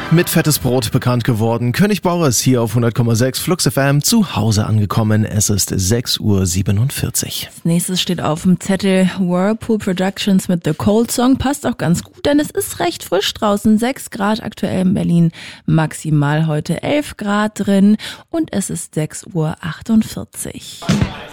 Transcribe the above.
Mit fettes Brot bekannt geworden. König Boris hier auf 100,6 Flux FM zu Hause angekommen. Es ist 6:47 Uhr. Als nächstes steht auf dem Zettel Whirlpool Productions mit The Cold Song. Passt auch ganz gut, denn es ist recht frisch draußen. 6 Grad aktuell in Berlin. Maximal heute 11 Grad drin und es ist 6:48 Uhr.